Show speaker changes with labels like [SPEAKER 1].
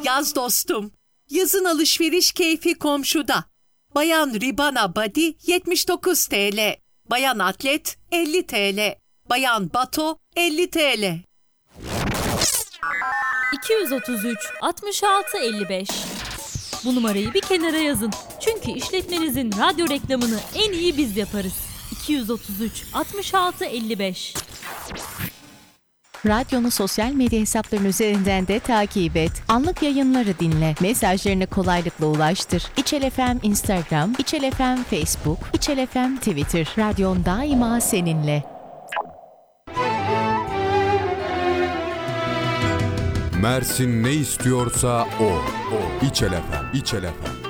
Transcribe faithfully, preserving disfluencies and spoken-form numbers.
[SPEAKER 1] Yaz dostum. Yazın alışveriş keyfi komşuda. Bayan Ribana Body yetmiş dokuz TL. Bayan Atlet elli TL. Bayan Bato elli TL.
[SPEAKER 2] iki yüz otuz üç altmış altı elli beş. Bu numarayı bir kenara yazın. Çünkü işletmenizin radyo reklamını en iyi biz yaparız. iki yüz otuz üç altmış altı elli beş.
[SPEAKER 3] Radyonu sosyal medya hesaplarının üzerinden de takip et. Anlık yayınları dinle. Mesajlarını kolaylıkla ulaştır. İçel F M Instagram, İçel F M Facebook, İçel F M Twitter. Radyon daima seninle.
[SPEAKER 4] Mersin ne istiyorsa o. o. İçel F M, İçel F M.